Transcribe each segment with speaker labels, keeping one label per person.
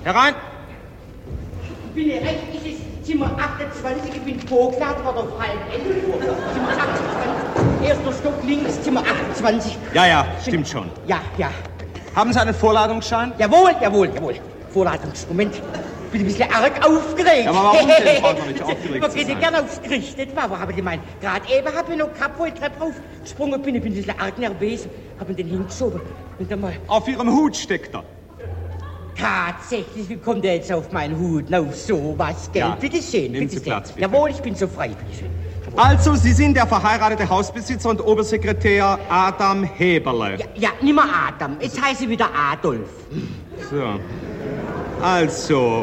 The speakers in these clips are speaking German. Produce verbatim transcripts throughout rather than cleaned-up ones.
Speaker 1: Herein!
Speaker 2: Ich bin hier recht, es ist Zimmer achtundzwanzig, ich bin vorgeladen worden auf halb elf Uhr. Zimmer achtundzwanzig, erster Stock links, Zimmer achtundzwanzig.
Speaker 1: Ja, ja, stimmt schon.
Speaker 2: Ja, ja.
Speaker 1: Haben Sie einen Vorladungsschein?
Speaker 2: Jawohl, jawohl, jawohl. Vorladungsmoment. Ich bin ein bisschen arg aufgeregt.
Speaker 1: Ja, aber warum denn? Braucht man nicht aufgeregt
Speaker 2: Man
Speaker 1: zu
Speaker 2: geht ja
Speaker 1: sein.
Speaker 2: gerne aufs Gericht, nicht wahr? Aber ich meine, gerade eben habe ich noch gehabt, wo ich Treppe raufgesprungen bin. Ich bin ein bisschen arg nervös. Habe ihn den hingeschoben. Und dann mal...
Speaker 1: Auf Ihrem Hut steckt er.
Speaker 2: Tatsächlich, wie kommt er jetzt auf meinen Hut? Na, auf sowas, gell?
Speaker 1: Ja.
Speaker 2: Bitte schön,
Speaker 1: Nehmen
Speaker 2: bitte
Speaker 1: Sie Platz, bitte.
Speaker 2: Jawohl, ich bin so frei, bitte schön.
Speaker 1: Also, Sie sind der verheiratete Hausbesitzer und Obersekretär Adam Heberle.
Speaker 2: Ja, ja, nimmer Adam. Jetzt heiße ich wieder Adolf.
Speaker 1: So. Also.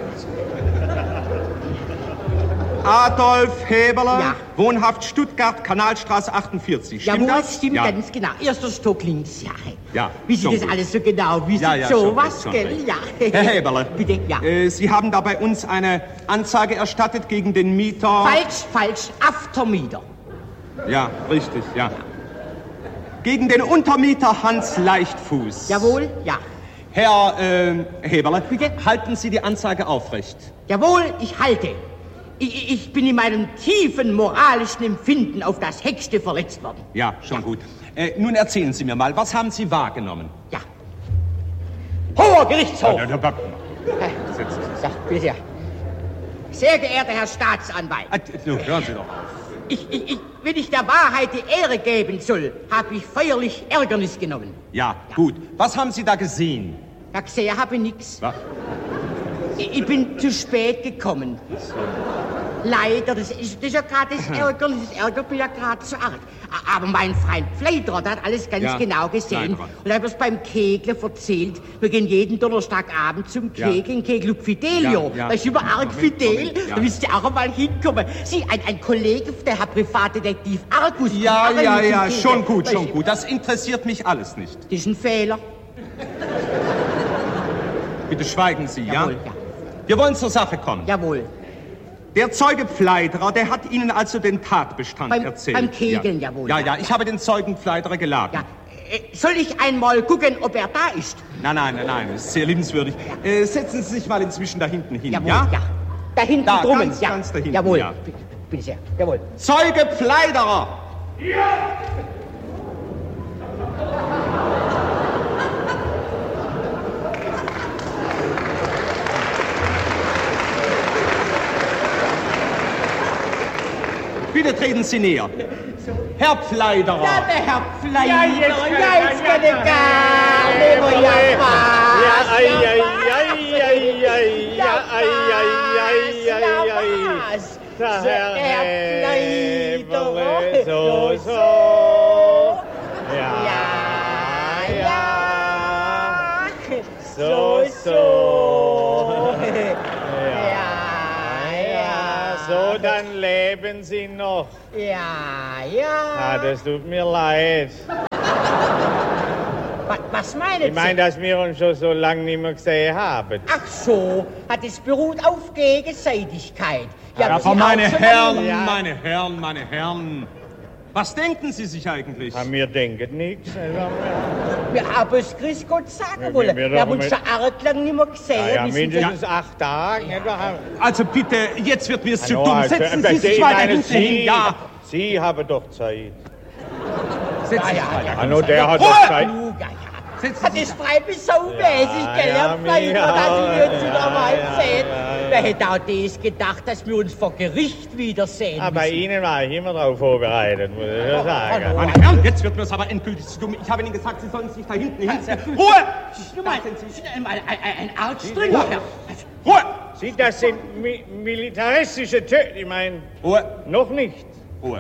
Speaker 1: Adolf Heberle,
Speaker 2: Ja.
Speaker 1: wohnhaft Stuttgart, Kanalstraße achtundvierzig. Stimmt
Speaker 2: Jawohl,
Speaker 1: das?
Speaker 2: stimmt
Speaker 1: ja.
Speaker 2: ganz genau. Erster Stock links, ja.
Speaker 1: Ja,
Speaker 2: Wie Sie
Speaker 1: schon
Speaker 2: das
Speaker 1: gut.
Speaker 2: alles so genau wissen,
Speaker 1: Ja, ja,
Speaker 2: so
Speaker 1: schon
Speaker 2: was,
Speaker 1: recht, schon
Speaker 2: gell?
Speaker 1: recht.
Speaker 2: Ja.
Speaker 1: Herr Heberle,
Speaker 2: Bitte, ja.
Speaker 1: äh, Sie haben da bei uns eine Anzeige erstattet gegen den Mieter...
Speaker 2: Falsch, falsch, Aftermieter.
Speaker 1: Ja, richtig, ja. Gegen den Untermieter Hans Leichtfuß.
Speaker 2: Jawohl, ja.
Speaker 1: Herr äh, Heberle,
Speaker 2: Bitte?
Speaker 1: halten Sie die Anzeige aufrecht.
Speaker 2: Jawohl, ich halte. Ich, ich bin in meinem tiefen moralischen Empfinden auf das Höchste verletzt worden.
Speaker 1: Ja, schon gut. Äh, nun erzählen Sie mir mal, was haben Sie wahrgenommen?
Speaker 2: Ja. Hoher Gerichtshof!
Speaker 1: Ja, ja, ja.
Speaker 2: Äh,
Speaker 1: Setzen Sie sich.
Speaker 2: Ja, bitte sehr. Sehr geehrter Herr Staatsanwalt,
Speaker 1: Ah, nun, hören Sie doch.
Speaker 2: ich, ich, ich, wenn ich der Wahrheit die Ehre geben soll, habe ich feierlich Ärgernis genommen.
Speaker 1: Ja, gut. Was haben Sie da gesehen?
Speaker 2: Ja, gesehen habe ich nichts.
Speaker 1: Was?
Speaker 2: Ich, ich bin zu spät gekommen. Leider, das ist, das ist ja gerade das Ärgernis, das ärgert mich ja gerade so arg. A- Aber mein Freund Pfleiderer, der hat alles ganz
Speaker 1: Ja,
Speaker 2: genau gesehen.
Speaker 1: Pfleiderer.
Speaker 2: Und er hat mir beim Kegeln erzählt, wir gehen jeden Donnerstagabend zum
Speaker 1: Ja.
Speaker 2: Kegeln, Kegel Fidelio.
Speaker 1: Ja, ja.
Speaker 2: Da ist über arg
Speaker 1: Moment,
Speaker 2: Fidel,
Speaker 1: Moment, ja.
Speaker 2: da müsst ihr auch einmal hinkommen. Sie, ein, ein Kollege, der Herr Privatdetektiv Argus.
Speaker 1: Ja,
Speaker 2: kommt auch
Speaker 1: ja,
Speaker 2: mit zum
Speaker 1: ja,
Speaker 2: Kegeln.
Speaker 1: schon gut,
Speaker 2: Weißt
Speaker 1: schon
Speaker 2: du,
Speaker 1: gut. Das interessiert mich alles nicht.
Speaker 2: Das ist ein Fehler.
Speaker 1: Bitte schweigen Sie, ja?
Speaker 2: Jawohl, ja.
Speaker 1: Wir wollen zur Sache kommen.
Speaker 2: Jawohl.
Speaker 1: Der Zeuge Pfleiderer, der hat Ihnen also den Tatbestand
Speaker 2: Beim-
Speaker 1: erzählt.
Speaker 2: beim Kegeln,
Speaker 1: ja.
Speaker 2: jawohl,
Speaker 1: Ja,
Speaker 2: ja.
Speaker 1: ja, ich habe den Zeugen Pfleiderer geladen.
Speaker 2: Ja. Äh, Soll ich einmal gucken, ob er da ist?
Speaker 1: Nein, nein, nein, nein, das ist sehr liebenswürdig. Äh, setzen Sie sich mal inzwischen da hinten hin,
Speaker 2: Jawohl,
Speaker 1: ja?
Speaker 2: ja. Da hinten
Speaker 1: Da,
Speaker 2: drummen,
Speaker 1: ganz,
Speaker 2: ja.
Speaker 1: ganz da hinten,
Speaker 2: Jawohl,
Speaker 1: ja.
Speaker 2: bitte, bitte sehr, jawohl.
Speaker 1: Zeuge Pfleiderer! Bitte treten Sie näher. Herr Pfleiderer.
Speaker 2: Ja, der Herr Pfleiderer,
Speaker 3: Ja, jetzt kann-
Speaker 2: ja, jetzt kann
Speaker 3: ja,
Speaker 2: ich gar nicht mehr, ja, was,
Speaker 3: Ja, ei,
Speaker 2: ja,
Speaker 3: ei,
Speaker 2: was,
Speaker 3: ei, ei, ei, ja, ei, ei, ei, ei,
Speaker 2: ja,
Speaker 3: ei.
Speaker 2: was.
Speaker 3: Der
Speaker 2: So,
Speaker 3: Herr
Speaker 2: Pfleiderer,
Speaker 3: Heberle, so, so. Ja,
Speaker 2: ja,
Speaker 3: ja.
Speaker 2: ja,
Speaker 3: So, so.
Speaker 2: ja,
Speaker 3: Ja, so, dann leben Sie noch.
Speaker 2: ja,
Speaker 3: Ah,
Speaker 2: ja.
Speaker 3: das tut mir leid.
Speaker 2: Was, was meinen
Speaker 3: Ich meine, dass wir uns schon so lange nicht mehr gesehen haben.
Speaker 2: Ach so, hat es beruht auf Gegenseitigkeit.
Speaker 1: Ja,
Speaker 2: wir
Speaker 1: aber
Speaker 2: sind
Speaker 1: meine
Speaker 2: auch so
Speaker 1: Herren,
Speaker 2: lange-
Speaker 3: Ja.
Speaker 1: meine Herren, meine Herren. Was denken Sie sich eigentlich?
Speaker 3: Ah, wir denken nichts.
Speaker 2: Wir haben es Grüß Gott sagen
Speaker 3: Wir-
Speaker 2: wollen.
Speaker 3: wir
Speaker 2: Wir,
Speaker 3: doch
Speaker 2: haben uns
Speaker 3: mit-
Speaker 2: schon arg lang nicht mehr gesehen.
Speaker 3: Ja, ja,
Speaker 2: Wir sind
Speaker 3: mindestens acht Tage. nicht wahr?
Speaker 1: Also bitte, jetzt wird mir zu
Speaker 3: Hallo,
Speaker 1: dumm.
Speaker 3: also,
Speaker 1: Setzen
Speaker 3: äh,
Speaker 1: Sie sich
Speaker 3: ich
Speaker 1: weiter
Speaker 3: meine,
Speaker 1: hinten
Speaker 3: Sie,
Speaker 1: hin. Ja,
Speaker 3: Sie haben doch Zeit.
Speaker 1: setzen Sie sich
Speaker 2: ja,
Speaker 1: weiter.
Speaker 3: Ah, no, der hat
Speaker 1: Ruhe!
Speaker 3: doch Zeit.
Speaker 2: genug, ja, ja.
Speaker 1: Setzen
Speaker 2: Das
Speaker 1: Sie sich
Speaker 2: ist frei bis so mäßig, gell,
Speaker 3: ja,
Speaker 2: Herr Pfleiderer,
Speaker 3: ja,
Speaker 2: dass wir uns
Speaker 3: ja,
Speaker 2: wieder mal
Speaker 3: ja,
Speaker 2: sehen.
Speaker 3: ja, ja.
Speaker 2: Wer hätte auch das gedacht, dass wir uns vor Gericht wiedersehen
Speaker 3: Aber bei
Speaker 2: müssen?
Speaker 3: Ihnen war ich immer darauf vorbereitet, muss ich schon sagen.
Speaker 2: hallo.
Speaker 1: Meine Herren, jetzt wird mir es aber endgültig zu dumm. Ich habe Ihnen gesagt, Sie sollen sich da hinten hinsetzen. Ruhe!
Speaker 2: Nur mal, schnell mal ein, ein, ein Arzt drin, Herr.
Speaker 1: Ruhe!
Speaker 3: Sie, das sind mi militaristische Töte. Ich meine,
Speaker 1: Ruhe!
Speaker 3: noch nicht.
Speaker 1: Ruhe.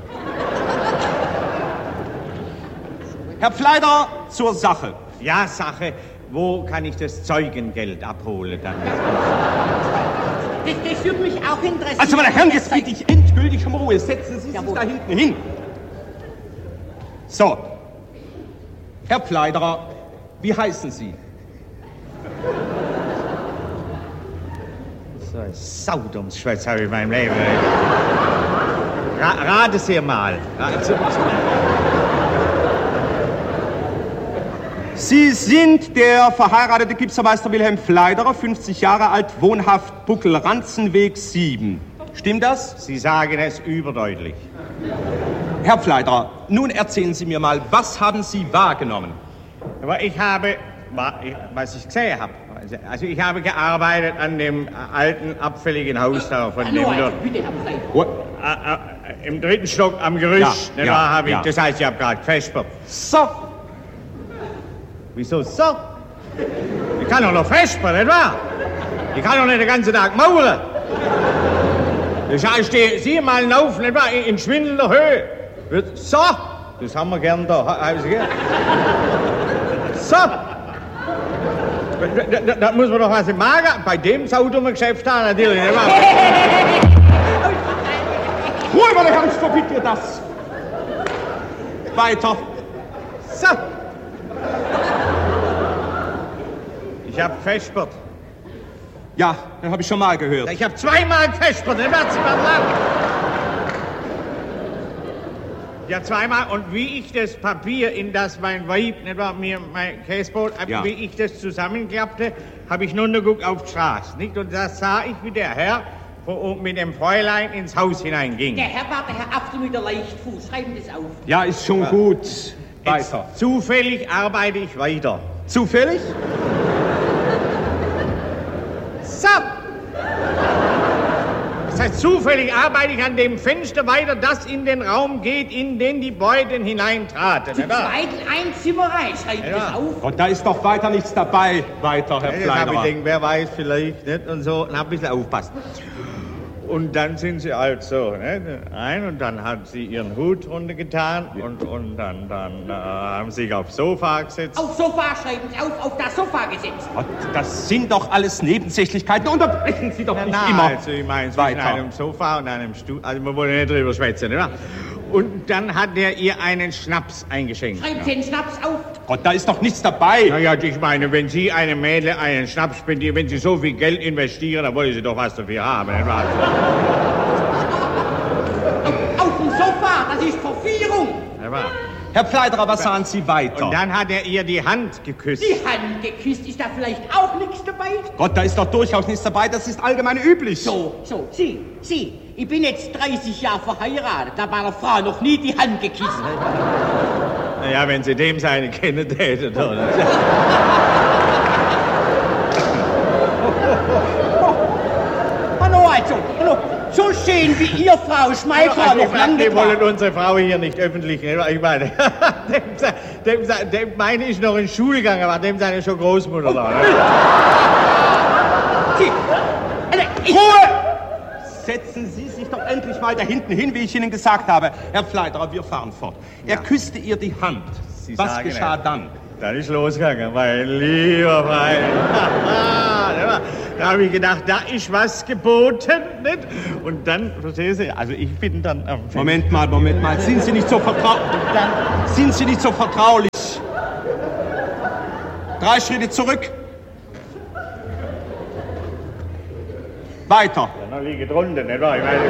Speaker 1: Herr Pfleiderer, zur Sache.
Speaker 4: Ja, Sache. Wo kann ich das Zeugengeld abholen dann?
Speaker 2: Das, das würde mich auch interessieren.
Speaker 1: Also, meine Herren, jetzt bitte ich endgültig um Ruhe. Setzen Sie sich
Speaker 2: Jawohl.
Speaker 1: da hinten hin. So. Herr Pfleiderer, wie heißen Sie?
Speaker 4: So ein Saudummsschwätz habe ich in meinem Leben. Ra rate Sie mal. Ra- zu- zu-
Speaker 1: Sie sind der verheiratete Gipsermeister Wilhelm Pfleiderer, fünfzig Jahre alt, wohnhaft Buckel-Ranzenweg sieben. Stimmt das?
Speaker 4: Sie sagen es überdeutlich.
Speaker 1: Herr Pfleiderer, nun erzählen Sie mir mal, was haben Sie wahrgenommen?
Speaker 4: Aber ich habe, was ich gesehen habe, also ich habe gearbeitet an dem alten, abfälligen Haus da von dem dort.
Speaker 2: Bitte, Herr Pfleiderer.
Speaker 4: Äh, äh, Im dritten Stock am Gerüst,
Speaker 1: Ja,
Speaker 4: ne,
Speaker 1: ja,
Speaker 4: da habe ich,
Speaker 1: ja.
Speaker 4: das heißt, ich habe gerade gefespert.
Speaker 1: So.
Speaker 4: Wieso so? Ich kann doch noch vespern, nicht wahr? Ich kann doch nicht den ganzen Tag mauern. Ich stehe siebenmal auf, nicht wahr, in, in schwindelnder Höhe. So, das haben wir gern da. Haben Sie gern? So. Da, da, da muss man doch was im Magen bei dem saudummen Geschäft haben, natürlich, nicht wahr?
Speaker 1: Ruhe, meine Herren, ich verbiete dir das. Weiter.
Speaker 4: So. Ich hab vespert.
Speaker 1: Ja, das habe ich schon mal gehört.
Speaker 4: Ich hab zweimal vespert, nicht wahr? Sie mal sagen. Ja, zweimal. Und wie ich das Papier, in das mein Weib, nicht wahr, mir mein Käsebrot,
Speaker 1: Ja.
Speaker 4: wie ich das zusammenklappte, habe ich nur geguckt auf die Straße, nicht? Und da sah ich, wie der Herr wo mit dem Fräulein ins Haus hineinging.
Speaker 2: Der Herr war der Herr After mit der Leichtfuß. Schreiben das auf.
Speaker 1: Ja, ist schon gut. Weiter.
Speaker 4: Jetzt, zufällig arbeite ich weiter.
Speaker 1: Zufällig?
Speaker 4: So. Das heißt, zufällig arbeite ich an dem Fenster weiter, das in den Raum geht, in den die Beuten hineintraten.
Speaker 2: Zu zweit ein Zimmer rein. Schreiben
Speaker 4: Ja.
Speaker 2: das auf.
Speaker 1: Und da ist doch weiter nichts dabei. Weiter, Herr
Speaker 4: Ja, jetzt habe ich
Speaker 1: Pfleiderer.
Speaker 4: gedacht, wer weiß, vielleicht nicht und so, und hab ein bisschen aufpasst. Und dann sind sie halt so, ne, ein, und dann hat sie ihren Hut runtergetan und, und dann, dann äh, haben sie sich aufs Sofa gesetzt.
Speaker 2: Auf Sofa schreiben Sie auf, auf das Sofa gesetzt.
Speaker 1: Gott, das sind doch alles Nebensächlichkeiten. Unterbrechen Sie doch
Speaker 4: Na,
Speaker 1: nicht
Speaker 4: na,
Speaker 1: immer.
Speaker 4: also ich meine, zwischen
Speaker 1: Weiter.
Speaker 4: einem Sofa und einem Stuhl, also wir wollen nicht drüber schwätzen, ne? Und dann hat er ihr einen Schnaps eingeschenkt.
Speaker 2: Schreiben Sie den Schnaps auf.
Speaker 1: Gott, da ist doch nichts dabei.
Speaker 4: Naja, ich meine, wenn Sie einem Mädel einen Schnaps spendieren, wenn Sie so viel Geld investieren, dann wollen Sie doch was dafür haben, nicht wahr?
Speaker 2: Auf dem Sofa. Das ist Verführung.
Speaker 4: Nicht wahr?
Speaker 1: Herr Pfleiderer, was sahen Sie weiter?
Speaker 4: Und dann hat er ihr die Hand geküsst.
Speaker 2: Die Hand geküsst. Ist da vielleicht auch nichts dabei?
Speaker 1: Gott, da ist doch durchaus nichts dabei. Das ist allgemein üblich.
Speaker 2: So, so, Sie, Sie. Ich bin jetzt dreißig Jahre verheiratet. Da war einer Frau noch nie die Hand geküsst.
Speaker 4: Naja, wenn Sie dem seine kennen täten, oder?
Speaker 2: Hallo, also, hallo. So schön wie ihr, Frau Schmeichelfrau, noch lange
Speaker 4: Wir
Speaker 2: nicht
Speaker 4: wollen
Speaker 2: war.
Speaker 4: unsere Frau hier nicht öffentlich, ne? Ich meine, dem, dem, dem meine ich noch in Schule gegangen, aber dem seine schon Großmutter da. Ne?
Speaker 2: Sie, also, ich,
Speaker 1: Setzen Sie sich doch endlich mal da hinten hin, wie ich Ihnen gesagt habe. Herr Pfleiderer, wir fahren fort. Er küsste ihr die Hand.
Speaker 4: Sie
Speaker 1: Was
Speaker 4: sagen
Speaker 1: geschah
Speaker 4: es.
Speaker 1: dann?
Speaker 4: Dann ist losgegangen, mein lieber Freund. Da habe ich gedacht, da ist was geboten, nicht? Und dann, verstehen Sie, also ich bin dann am
Speaker 1: Moment mal, Moment mal. Sind Sie nicht so vertraulich? Sind Sie nicht so vertraulich? Drei Schritte zurück. Weiter.
Speaker 4: Da liege drunter, nicht wahr? Ich meine,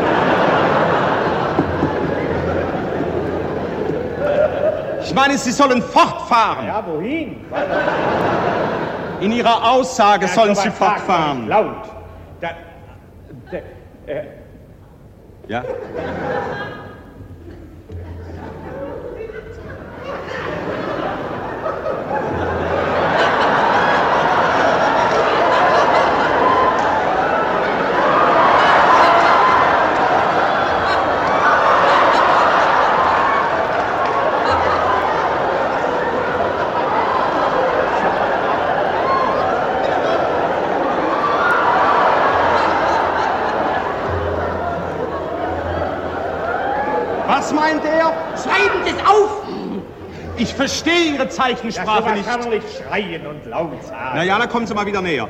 Speaker 1: Ich meine, Sie sollen fortfahren.
Speaker 4: ja, wohin?
Speaker 1: In Ihrer Aussage sollen Sie
Speaker 4: sowas sagt man
Speaker 1: fortfahren.
Speaker 4: nicht laut. Da, da, äh,
Speaker 1: Ja? Was meint er?
Speaker 2: schreiben Sie es auf.
Speaker 1: Ich verstehe Ihre Zeichensprache
Speaker 4: sowas
Speaker 1: nicht.
Speaker 4: kann man nicht schreien und laut sagen.
Speaker 1: Na ja, dann kommen Sie mal wieder näher.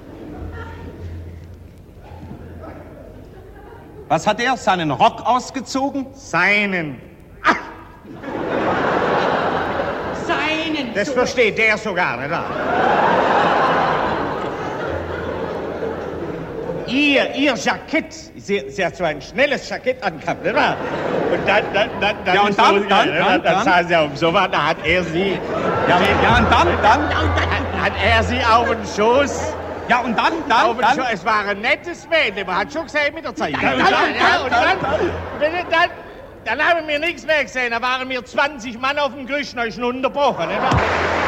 Speaker 1: Was hat er? Seinen Rock ausgezogen?
Speaker 4: Seinen.
Speaker 2: Seinen.
Speaker 4: Das versteht der sogar, nicht wahr? Ihr ihr, ihr Jackett. Sie, sie hat so ein schnelles Jackett angehabt, nicht wahr? Und dann, dann, dann, dann,
Speaker 1: Ja, und
Speaker 4: ist
Speaker 1: dann,
Speaker 4: so,
Speaker 1: dann,
Speaker 4: ja,
Speaker 1: dann,
Speaker 4: dann,
Speaker 1: dann.
Speaker 4: sah sie um so was, da hat er sie.
Speaker 1: Ja, ja, und dann, dann.
Speaker 4: Hat, hat er sie auf den Schoß.
Speaker 1: Ja, und dann,
Speaker 4: Auf
Speaker 1: dann,
Speaker 4: den
Speaker 1: dann.
Speaker 4: Schoß. Es war ein nettes Mädchen, man hat schon gesehen mit der Zeit.
Speaker 1: Ja, und
Speaker 4: Ja,
Speaker 1: dann,
Speaker 4: ja, und
Speaker 1: dann,
Speaker 4: dann, dann, dann, dann haben wir nichts mehr gesehen. Da waren wir zwanzig Mann auf dem Gerüst, da ist schon unterbrochen. Nicht wahr?